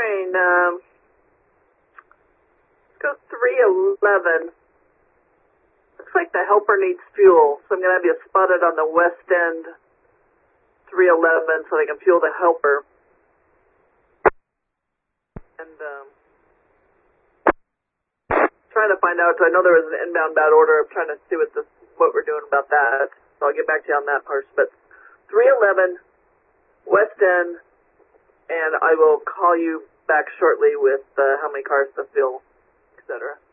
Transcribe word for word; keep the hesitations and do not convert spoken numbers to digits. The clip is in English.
train. Um, let's go three eleven. Looks like the helper needs fuel, so I'm going to have you spotted on the west end, three eleven, so they can fuel the helper. And um, trying to find out, I know there was an inbound bad order. I'm trying to see what, this, what we're doing about that. So I'll get back to you on that part. But three eleven, west end, and I will call you back shortly with uh, how many cars to fill, et cetera.